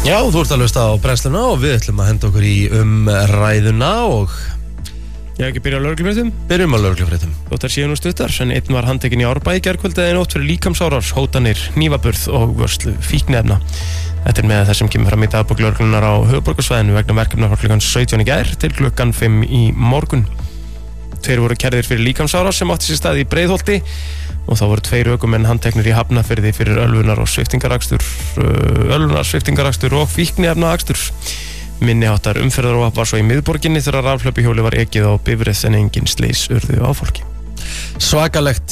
Já, þú ert að hlusta á brennsluna og við ætlum að henda okkur í ræðuna og Ég ekki byrja á lögreglufréttum. Byrjum á lögreglufréttum. Þóttar séu nú stuttar, en einn var handtekinn í Árbæ í gærkvöld eða nótt fyrir líkamsárás, hótanir, hnífaburð og vörslu fíkniefna. Þetta er með það sem kemur fram í dagbók lögreglunnar á höfuðborgarsvæðinu vegna verkefna frá klukkan 17 í gær til klukkan 5 í morgun. Tveir voru kærðir fyrir líkamsárás sem átti sér stað í Breiðholti og þá voru 2 ökumenn handteknir í Hafnarfirði fyrir ölvunar sviptingarakstur og fíkniefnaakstur. Minni háttar umferðaróhapp var svo í miðborginni þegar rafhlaupahjóli var ekið á bifreið en engin slys urðu á fólki. Svakalegt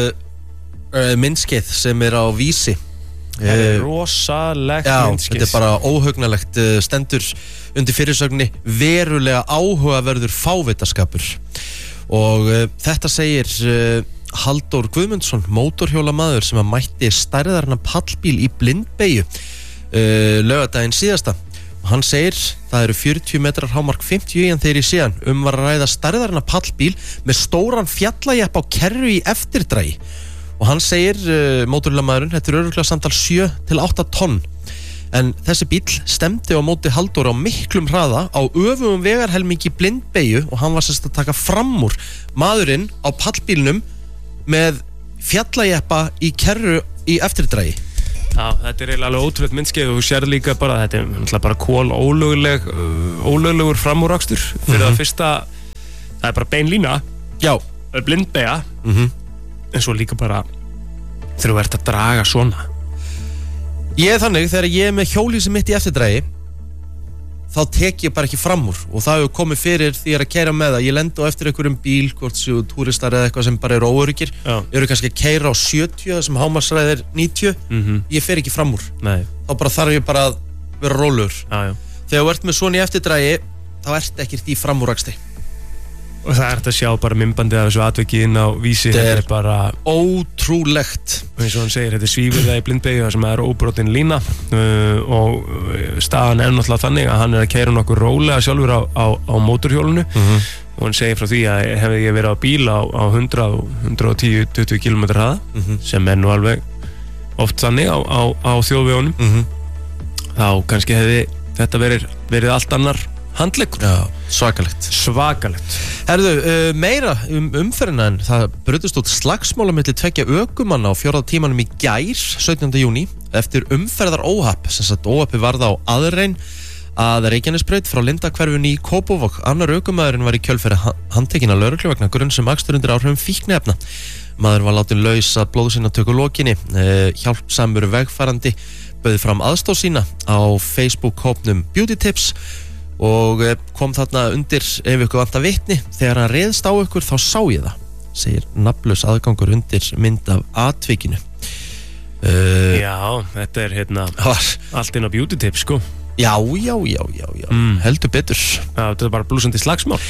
myndskeið sem er á Vísi. Það er rosalegt myndskeið. Þetta er bara óhugnalegt, stendur undir fyrirsögninni verulega áhugaverður fávitaskapur. Og þetta segir Halldór Guðmundsson, mótorhjólamaður sem að mætti stærðarna pallbíl í blindbeygju laugardaginn síðasta. Hann segir, það eru 40 metrar hámark 50 en þeir í síðan var að ræða stærðarna pallbíl með stóran fjallajeppa á kerru í eftirdrægi. Og hann segir, mótorhjólamaðurinn, þetta er örugglega samtal 7 til 8 tonn. En þessi bíl stemdi á móti Halldór á miklum hraða á öfugum vegarhelmingi blindbeygju og hann var sérst að taka fram úr maðurinn á pallbílnum með fjallajeppa í kerru í eftirdrægi. Já, þetta er eiginlega alveg ótrúlegt myndskeið og þú sér líka bara að þetta er bara ólöglegur framúrakstur fyrir það fyrsta, það er bara bein lína. Já. Blindbeygja, en svo líka bara þegar þú ert að draga svona. Ég er þannig, þegar ég er með hjólhýsi mitt í eftirdrægi þá tek ég bara ekki fram úr og það hefur komið fyrir því ég er að keyra með það. Ég lendi á eftir einhverjum bíl, hvort séu túristar eða eitthvað sem bara eru óöruggir. Eru kannski að keyra á 70 sem hámarksræði er 90. Ég fer ekki fram úr. Nei. Þá bara þarf ég bara að vera rólegur. Já. Þegar þú ert með svona í eftirdrægi þá ert ekkert í framúrakstri. Og það ert að sjá bara myndbandið af þessu atviki inn á Vísi. Þetta er bara ótrúlegt. Eins og hann segir, þetta er svífurða í blindbeygju sem er óbrotin lína og staðan er náttúrulega þannig að hann er að keyra nokkuð rólega sjálfur á mótorhjólinu og hann segir frá því að hefði ég verið á bíl á 110-20 km hraða sem er nú alveg oft þannig á þjóðvegunum þá kannski hefði þetta verið allt annar handleggur. Já, svakalegt. Herðu, meira umferðina en það brutust út slagsmála milli 2 ökumanna á 4. tímanum í gær, 17. júní, eftir umferðaróhapp. Sem sagt, óhappi varð á aðrein að Reykjanesbraut frá Lindahverfinu í Kópavog. Annar ökumaðurinn var í kjölfari handtekinn af lögreglu vegna grunns akstur undir áhrifum fíkniefna. Maður var látin laus að blóðsýnatöku lokinni. Hjálpsamur vegfarandi bauð fram aðstoð sína á Facebook-hópnum Beauty Tips og kom þarna undir ef ykkur vantar vitni. Þegar hann reiðst á ykkur þá sá ég það, segir nafnlaus aðgangur undir mynd af atvikinu. Já, þetta er allt inn á Beauty Tips, sko. Já, heldur betur. Já, þetta er bara blúsandi slagsmál.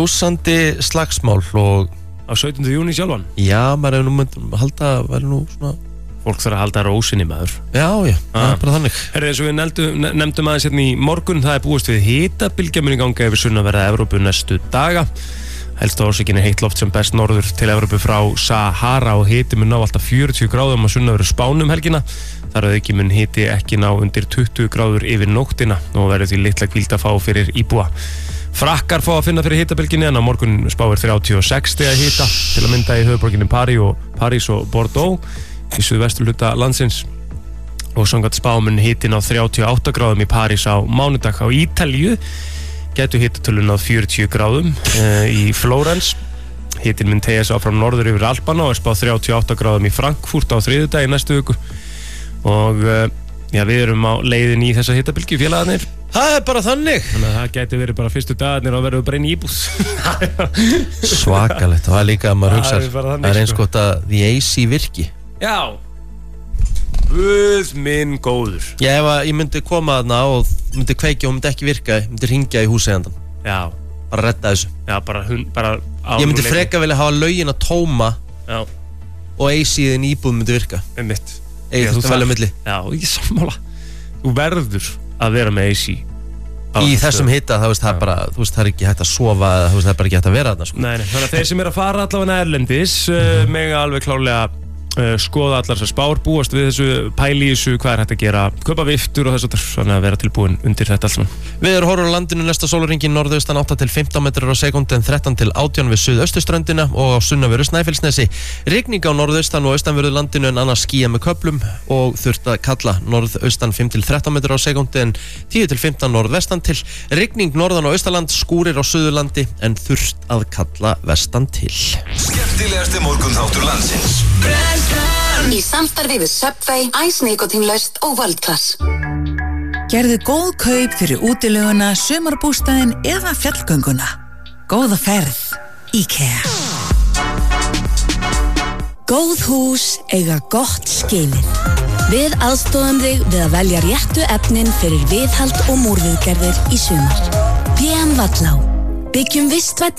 Og á 17. júní sjálfan. Já, maður hefur nú halda, verður nú svona fólk þarf að halda rósinni, maður. Já, það er bara þannig. Herri, eins og við nefndum aðeins hérna í morgun, það er búist við hitabylgja mun í ganga yfir sunnanverða Evrópu næstu daga. Helsta orsökin er heitt loft sem berst norður til Evrópu frá Sahara og hiti mun ná alltaf 40 gráðum á sunnanverðu Spánum helgina. Þar að auki mun hiti ekki ná undir 20 gráður yfir nóttina og verður því litla hvíld að fá fyrir íbúa. Frakkar fá að finna fyrir hitabylginni en á morgun spáir 36 stiga hita til að mynda í höfuðborginni París og Bordeaux í suðvesturhluta landsins og samkvæmt spámun hitinn á 38 gráðum í París á mánudag. Á Ítalíu gætu hitatölun á 40 gráðum í Flórens. Hitinn mun teygja sig áfram norður yfir Alpana og er spáð 38 gráðum í Frankfurt á þriðjudag í næstu viku og við erum á leiðin í þessa hitabylgju, félagarnir. Það er bara þannig. Þannig að það gæti verið bara fyrstu dagarnir og verður bara inn í íbúð. Svakalegt, og það er líka að maður hugsar, það er eins gott að the AC virki. Já, Guð minn góður. Ef ég myndi koma þarna og myndi kveikja og myndi ekki virka, ég myndi hringja í húseigandann. Já. Bara redda þessu. Já, bara ég myndi freka vilja hafa laugina tóma. Já. Og AC-in íbúð myndi virka. Einmitt. Þú velja milli. Já, ekki sammála. Þú verður að vera með AC. Í þessum hita, það er bara, það er ekki hægt að sofa, það er bara ekki hægt að vera þarna, sko. Nei, þannig að þeir sem að fara allavega erlendis, mega alveg klárlega skoða allar þessar spár, búast við þessu, pæli í þessu, hvað hægt að gera, kaupa viftur og þess að vera tilbúin undir þetta alls saman. Veður horfur á landinu næsta sólarhringinn norðaustan 8 til 15 metrar á sekúndu en 13 til 18 við suðausturströndina og á sunnanverðu Snæfellsnesi. Rigning á norðaustan og austanverðu landinu en annars skýjað með köflum og þurft að kalla norðaustan 5 til 13 metrar á sekúndu en 10 til 15 norðvestan til. Rigning norðan og austaland, skúrir á suðurlandi en þurft að kalla vestan til. Skemmtilegasti morgunþáttur landsins. Í samstarfi við Subway, Ice Nikotinlaust og World Class. Gerðu góð kaup fyrir útileguna, sumarbústaðinn eða fjallgönguna. Góða ferð. IKEA. Góð hús eiga gott skilið. Við aðstoðum þig við að velja réttu efnin fyrir viðhald og múrviðgerðir í sumar. PM Vallá. Byggjum vistvænni